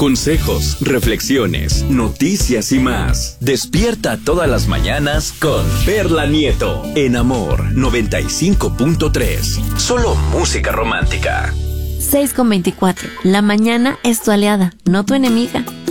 Consejos, reflexiones, noticias y más. Despierta todas las mañanas con Perla Nieto en Amor 95.3. Solo música romántica. 6:24. La mañana es tu aliada, no tu enemiga.